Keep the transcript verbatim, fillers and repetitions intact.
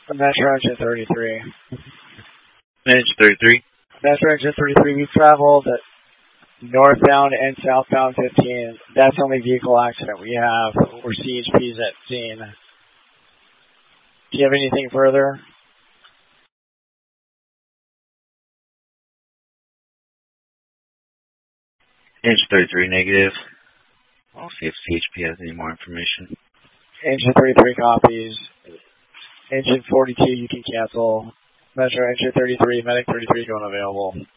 Metro Engine thirty-three. Engine thirty-three. Metro Engine thirty-three, we've traveled northbound and southbound fifteen. That's the only vehicle accident we have. We're C H Ps at scene. Do you have anything further? Engine thirty-three, negative. I'll see if C H P has any more information. Engine thirty-three copies. Engine forty-two, you can cancel. Metro Engine thirty-three, Medic thirty-three going available.